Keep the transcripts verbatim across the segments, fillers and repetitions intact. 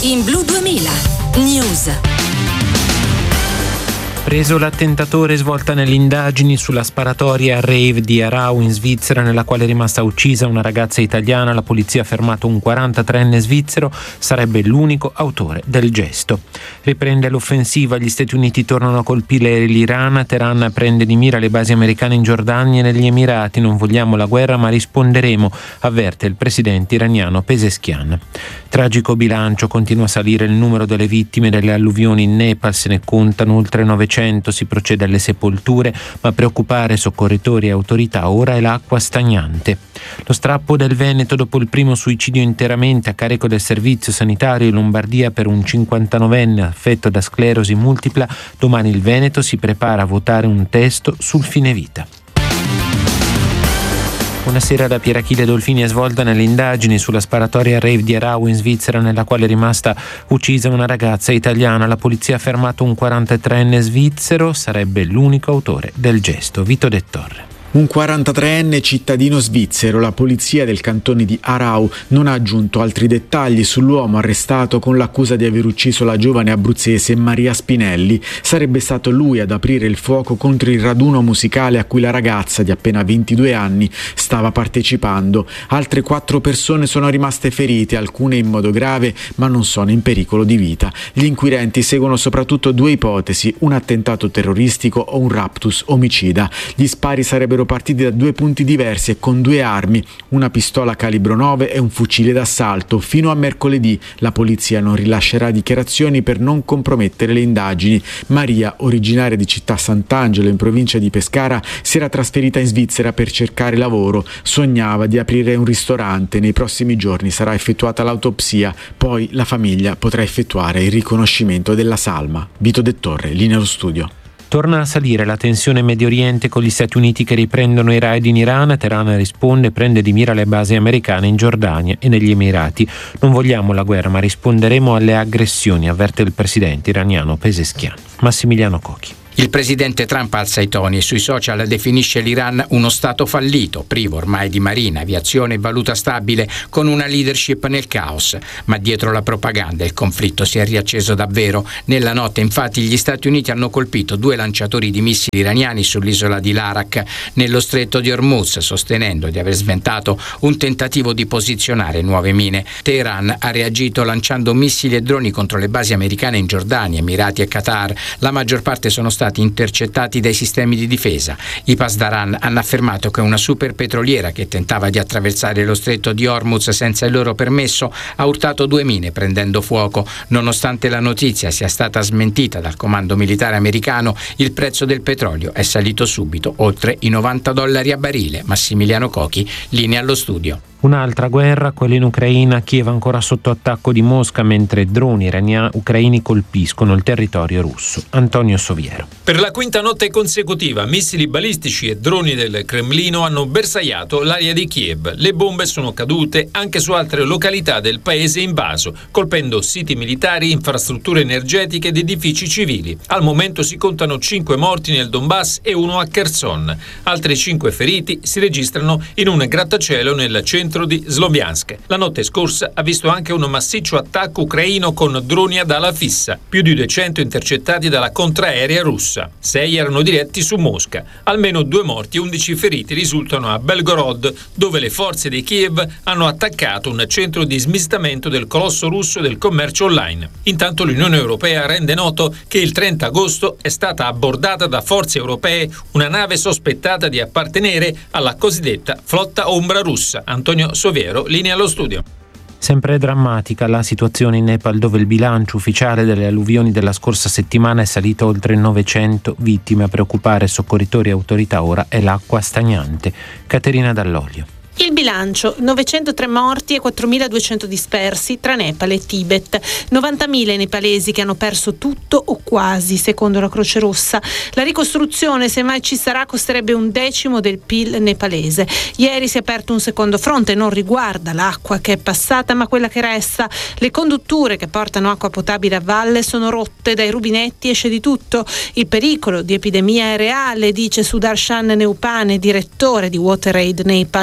In Blu duemila News. Preso l'attentatore, svolta nelle indagini sulla sparatoria al rave di Aarau in Svizzera, nella quale è rimasta uccisa una ragazza italiana. La polizia ha fermato un quarantatreenne svizzero, sarebbe l'unico autore del gesto. Riprende l'offensiva, gli Stati Uniti tornano a colpire l'Iran, Teheran prende di mira le basi americane in Giordania e negli Emirati. Non vogliamo la guerra ma risponderemo, avverte il presidente iraniano Pezeshkian. Tragico bilancio, continua a salire il numero delle vittime delle alluvioni in Nepal, se ne contano oltre novecento, si procede alle sepolture, ma a preoccupare soccorritori e autorità ora è l'acqua stagnante. Lo strappo del Veneto dopo il primo suicidio interamente a carico del servizio sanitario in Lombardia per un cinquantanovenne affetto da sclerosi multipla. Domani il Veneto si prepara a votare un testo sul fine vita. Una sera da Pierachille Dolfini è svolta nelle indagini sulla sparatoria al rave di Aarau in Svizzera, nella quale è rimasta uccisa una ragazza italiana. La polizia ha fermato un quarantatreenne svizzero, sarebbe l'unico autore del gesto. Vito De Torre. Un quarantatreenne cittadino svizzero. La polizia del cantone di Aarau non ha aggiunto altri dettagli sull'uomo arrestato con l'accusa di aver ucciso la giovane abruzzese Maria Spinelli. Sarebbe stato lui ad aprire il fuoco contro il raduno musicale a cui la ragazza di appena ventidue anni stava partecipando. Altre quattro persone sono rimaste ferite, alcune in modo grave, ma non sono in pericolo di vita. Gli inquirenti seguono soprattutto due ipotesi: un attentato terroristico o un raptus omicida. Gli spari sarebbero partiti da due punti diversi e con due armi, una pistola calibro nove e un fucile d'assalto. Fino a mercoledì la polizia non rilascerà dichiarazioni per non compromettere le indagini. Maria, originaria di Città Sant'Angelo in provincia di Pescara, si era trasferita in Svizzera per cercare lavoro. Sognava di aprire un ristorante. Nei prossimi giorni sarà effettuata l'autopsia, poi la famiglia potrà effettuare il riconoscimento della salma. Vito De Torre, linea allo studio. Torna a salire la tensione in Medio Oriente con gli Stati Uniti che riprendono i raid in Iran. Teheran risponde e prende di mira le basi americane in Giordania e negli Emirati. Non vogliamo la guerra ma risponderemo alle aggressioni, avverte il presidente iraniano Pezeshkian. Massimiliano Cocchi. Il presidente Trump alza i toni e sui social definisce l'Iran uno stato fallito, privo ormai di marina, aviazione e valuta stabile, con una leadership nel caos. Ma dietro la propaganda il conflitto si è riacceso davvero. Nella notte, infatti, gli Stati Uniti hanno colpito due lanciatori di missili iraniani sull'isola di Larak, nello stretto di Hormuz, sostenendo di aver sventato un tentativo di posizionare nuove mine. Teheran ha reagito lanciando missili e droni contro le basi americane in Giordania, Emirati e Qatar. La maggior parte sono stati intercettati dai sistemi di difesa. I Pasdaran hanno affermato che una super petroliera che tentava di attraversare lo stretto di Hormuz senza il loro permesso ha urtato due mine prendendo fuoco. Nonostante la notizia sia stata smentita dal comando militare americano, il prezzo del petrolio è salito subito oltre i novanta dollari a barile. Massimiliano Cocchi, linea allo studio. Un'altra guerra, quella in Ucraina. Kiev ancora sotto attacco di Mosca mentre droni iraniani ucraini colpiscono il territorio russo. Antonio Soviero. Per la quinta notte consecutiva missili balistici e droni del Cremlino hanno bersagliato l'area di Kiev. Le bombe sono cadute anche su altre località del paese invaso, colpendo siti militari, infrastrutture energetiche ed edifici civili. Al momento si contano cinque morti nel Donbass e uno a Kherson. Altri cinque feriti si registrano in un grattacielo nel centro di Sloviansk. La notte scorsa ha visto anche un massiccio attacco ucraino con droni ad ala fissa, più di duecento intercettati dalla contraerea russa. Sei erano diretti su Mosca. Almeno due morti e undici feriti risultano a Belgorod, dove le forze di Kiev hanno attaccato un centro di smistamento del colosso russo del commercio online. Intanto l'Unione Europea rende noto che il trenta agosto è stata abbordata da forze europee una nave sospettata di appartenere alla cosiddetta flotta ombra russa. Antonio Soviero, linea allo studio. Sempre drammatica la situazione in Nepal, dove il bilancio ufficiale delle alluvioni della scorsa settimana è salito oltre novecento vittime. A preoccupare soccorritori e autorità ora è l'acqua stagnante. Caterina Dall'Olio. Il bilancio: novecentotre morti e quattromiladuecento dispersi tra Nepal e Tibet, novantamila i nepalesi che hanno perso tutto o quasi, secondo la Croce Rossa. La ricostruzione, se mai ci sarà, costerebbe un decimo del P I L nepalese. Ieri si è aperto un secondo fronte, non riguarda l'acqua che è passata ma quella che resta. Le condutture che portano acqua potabile a valle sono rotte, dai rubinetti esce di tutto. Il pericolo di epidemia è reale, dice Sudarshan Neupane, direttore di WaterAid Nepal. I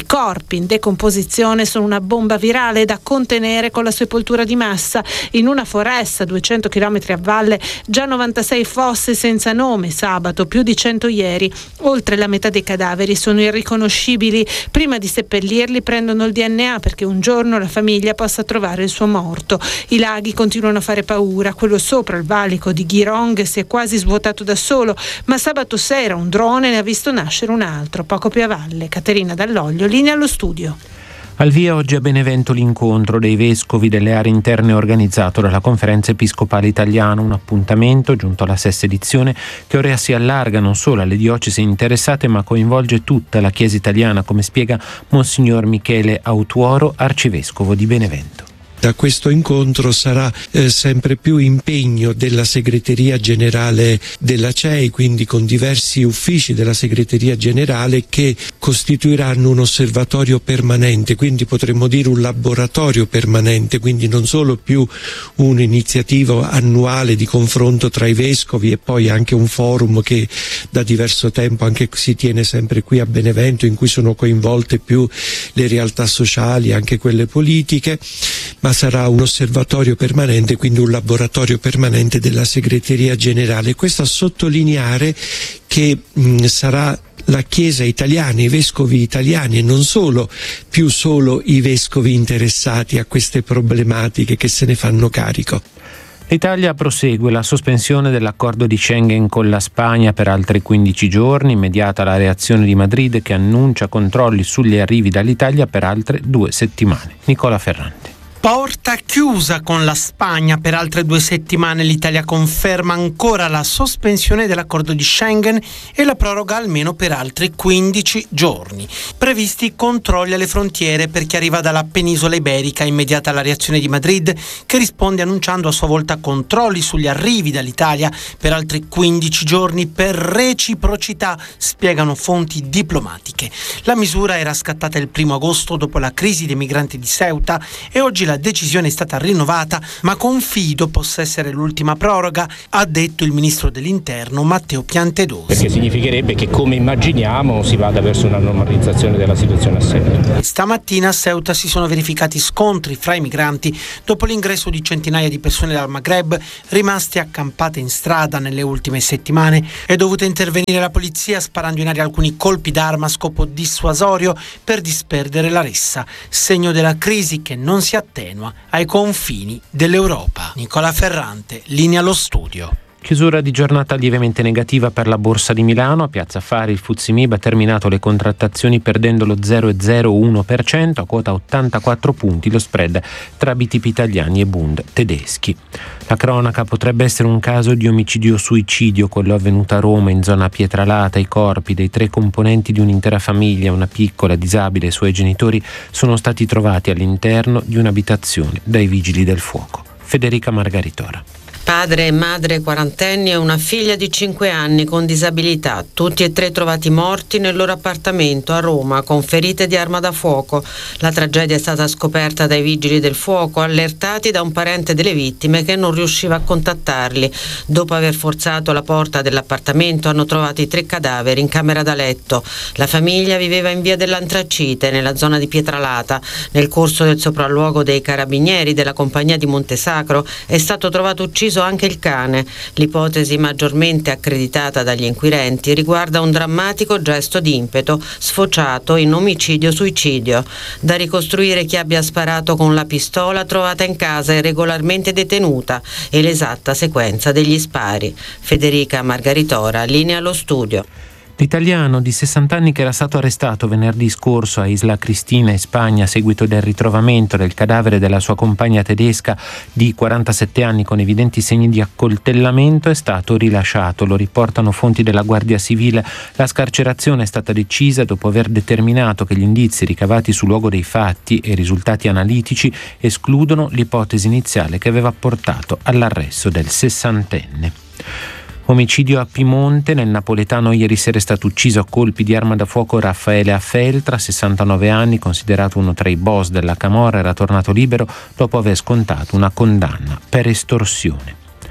corpi in decomposizione sono una bomba virale da contenere con la sepoltura di massa. In una foresta a duecento chilometri a valle già novantasei fosse senza nome sabato, più di cento ieri. Oltre la metà dei cadaveri sono irriconoscibili. Prima di seppellirli prendono il D N A perché un giorno la famiglia possa trovare il suo morto. I laghi continuano a fare paura. Quello sopra il valico di Girong si è quasi svuotato da solo, ma sabato sera un drone ne ha visto nascere un altro poco più a valle. Caterina Dall'Oglio, linea allo studio. Al via oggi a Benevento l'incontro dei vescovi delle aree interne organizzato dalla Conferenza Episcopale Italiana, un appuntamento giunto alla sesta edizione che ora si allarga non solo alle diocesi interessate ma coinvolge tutta la Chiesa italiana, come spiega Monsignor Michele Autuoro, arcivescovo di Benevento. Da questo incontro sarà eh, sempre più impegno della segreteria generale della C E I, quindi con diversi uffici della segreteria generale che costituiranno un osservatorio permanente, quindi potremmo dire un laboratorio permanente, quindi non solo più un'iniziativa annuale di confronto tra i vescovi e poi anche un forum che da diverso tempo anche si tiene sempre qui a Benevento, in cui sono coinvolte più le realtà sociali, anche quelle politiche, ma sarà un osservatorio permanente, quindi un laboratorio permanente della segreteria generale. Questo a sottolineare che mh, sarà la Chiesa italiana, i vescovi italiani e non solo, più solo i vescovi interessati a queste problematiche che se ne fanno carico. L'Italia prosegue la sospensione dell'accordo di Schengen con la Spagna per altri quindici giorni, immediata la reazione di Madrid che annuncia controlli sugli arrivi dall'Italia per altre due settimane. Nicola Ferrante. Porta chiusa con la Spagna per altre due settimane. L'Italia conferma ancora la sospensione dell'accordo di Schengen e la proroga almeno per altri quindici giorni. Previsti controlli alle frontiere per chi arriva dalla penisola iberica, immediata la reazione di Madrid che risponde annunciando a sua volta controlli sugli arrivi dall'Italia per altri quindici giorni per reciprocità, spiegano fonti diplomatiche. La misura era scattata il primo agosto dopo la crisi dei migranti di Ceuta e oggi la decisione è stata rinnovata, ma confido possa essere l'ultima proroga, ha detto il ministro dell'Interno Matteo Piantedosi. Perché significherebbe che, come immaginiamo, si vada verso una normalizzazione della situazione a Ceuta. Stamattina a Ceuta si sono verificati scontri fra i migranti dopo l'ingresso di centinaia di persone dal Maghreb rimaste accampate in strada nelle ultime settimane. È dovuta intervenire la polizia sparando in aria alcuni colpi d'arma a scopo dissuasorio per disperdere la ressa, segno della crisi che non si attenua ai confini dell'Europa. Nicola Ferrante, linea allo studio. Chiusura di giornata lievemente negativa per la Borsa di Milano. A Piazza Affari il Fuzzi Mib ha terminato le contrattazioni perdendo lo zero virgola zero uno per cento a quota ottantaquattro punti, lo spread tra B T P italiani e Bund tedeschi. La cronaca potrebbe essere un caso di omicidio-suicidio, quello avvenuto a Roma in zona Pietralata. I corpi dei tre componenti di un'intera famiglia, una piccola disabile e i suoi genitori, sono stati trovati all'interno di un'abitazione dai vigili del fuoco. Federica Margaritora. Padre e madre quarantenni e una figlia di cinque anni con disabilità, tutti e tre trovati morti nel loro appartamento a Roma con ferite di arma da fuoco. La tragedia è stata scoperta dai vigili del fuoco, allertati da un parente delle vittime che non riusciva a contattarli. Dopo aver forzato la porta dell'appartamento hanno trovato i tre cadaveri in camera da letto. La famiglia viveva in via dell'Antracite, nella zona di Pietralata. Nel corso del sopralluogo dei carabinieri della compagnia di Montesacro è stato trovato ucciso anche il cane. L'ipotesi maggiormente accreditata dagli inquirenti riguarda un drammatico gesto di impeto sfociato in omicidio-suicidio. Da ricostruire chi abbia sparato con la pistola trovata in casa e regolarmente detenuta e l'esatta sequenza degli spari. Federica Margaritora, linea allo studio. L'italiano di sessanta anni che era stato arrestato venerdì scorso a Isla Cristina in Spagna a seguito del ritrovamento del cadavere della sua compagna tedesca di quarantasette anni con evidenti segni di accoltellamento è stato rilasciato. Lo riportano fonti della Guardia Civile. La scarcerazione è stata decisa dopo aver determinato che gli indizi ricavati sul luogo dei fatti e i risultati analitici escludono l'ipotesi iniziale che aveva portato all'arresto del sessantenne. Omicidio a Piemonte. Nel napoletano ieri sera è stato ucciso a colpi di arma da fuoco Raffaele Affeltra, sessantanove anni, considerato uno tra i boss della camorra, era tornato libero dopo aver scontato una condanna per estorsione.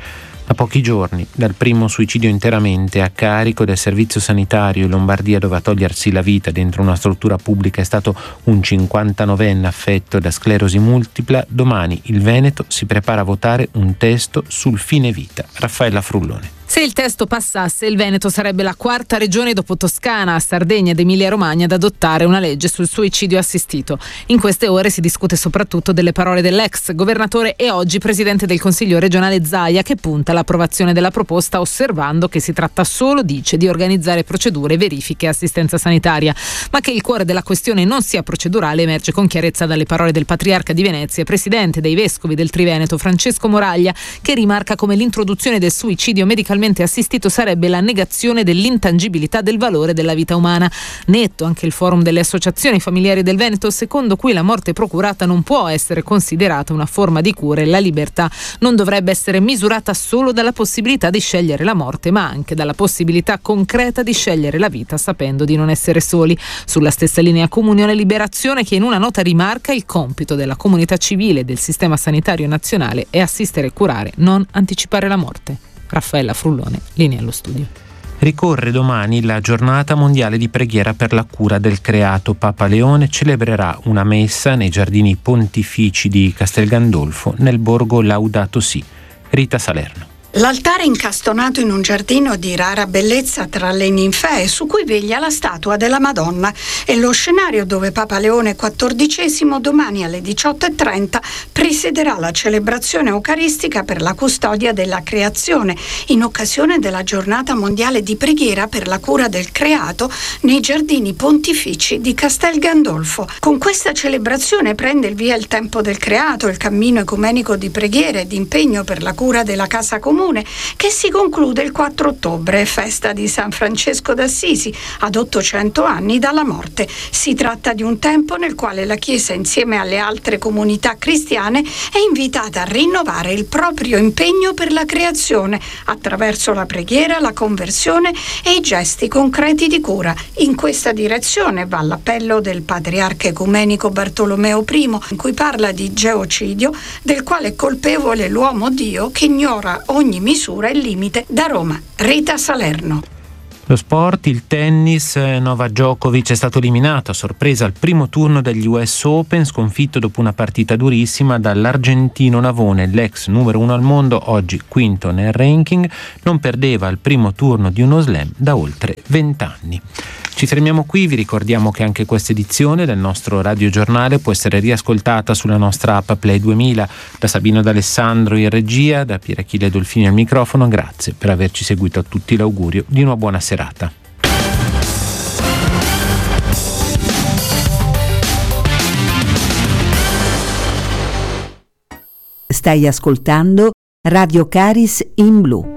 A pochi giorni dal primo suicidio interamente a carico del servizio sanitario in Lombardia, dove a togliersi la vita dentro una struttura pubblica è stato un cinquantanovenne affetto da sclerosi multipla, domani il Veneto si prepara a votare un testo sul fine vita. Raffaella Frullone. Se il testo passasse, il Veneto sarebbe la quarta regione dopo Toscana, Sardegna ed Emilia-Romagna ad adottare una legge sul suicidio assistito. In queste ore si discute soprattutto delle parole dell'ex governatore e oggi presidente del Consiglio regionale Zaia, che punta all'approvazione della proposta osservando che si tratta solo, dice, di organizzare procedure, verifiche e assistenza sanitaria. Ma che il cuore della questione non sia procedurale emerge con chiarezza dalle parole del patriarca di Venezia e presidente dei vescovi del Triveneto, Francesco Moraglia, che rimarca come l'introduzione del suicidio medicalmente assistito sarebbe la negazione dell'intangibilità del valore della vita umana. Netto anche il forum delle associazioni familiari del Veneto, secondo cui la morte procurata non può essere considerata una forma di cura e la libertà non dovrebbe essere misurata solo dalla possibilità di scegliere la morte, ma anche dalla possibilità concreta di scegliere la vita sapendo di non essere soli. Sulla stessa linea Comunione e Liberazione, che in una nota rimarca il compito della comunità civile e del sistema sanitario nazionale è assistere e curare, non anticipare la morte. Raffaella Frullone, linea allo studio. Ricorre domani la giornata mondiale di preghiera per la cura del creato. Papa Leone celebrerà una messa nei giardini pontifici di Castel Gandolfo nel borgo Laudato Si. Rita Salerno. L'altare incastonato in un giardino di rara bellezza tra le ninfee, su cui veglia la statua della Madonna, è lo scenario dove Papa Leone quattordicesimo domani alle diciotto e trenta presiederà la celebrazione eucaristica per la custodia della creazione in occasione della giornata mondiale di preghiera per la cura del creato nei giardini pontifici di Castel Gandolfo. Con questa celebrazione prende il via il tempo del creato, il cammino ecumenico di preghiera e di impegno per la cura della casa comune, che si conclude il quattro ottobre, festa di San Francesco d'Assisi, ad ottocento anni dalla morte. Si tratta di un tempo nel quale la Chiesa, insieme alle altre comunità cristiane, è invitata a rinnovare il proprio impegno per la creazione attraverso la preghiera, la conversione e i gesti concreti di cura. In questa direzione va l'appello del patriarca ecumenico Bartolomeo primo, in cui parla di geocidio, del quale è colpevole l'uomo Dio che ignora ogni misura e limite. Da Roma, Rita Salerno. Lo sport, il tennis, Novak Djokovic è stato eliminato a sorpresa al primo turno degli U S Open, sconfitto dopo una partita durissima dall'argentino Navone, l'ex numero uno al mondo, oggi quinto nel ranking, non perdeva al primo turno di uno slam da oltre vent'anni. Ci fermiamo qui, vi ricordiamo che anche questa edizione del nostro radiogiornale può essere riascoltata sulla nostra app Play duemila. Da Sabino D'Alessandro in regia, da Pierachille Dolfini al microfono, grazie per averci seguito. A tutti l'augurio di una buona serata. Stai ascoltando Radio Caris in Blu.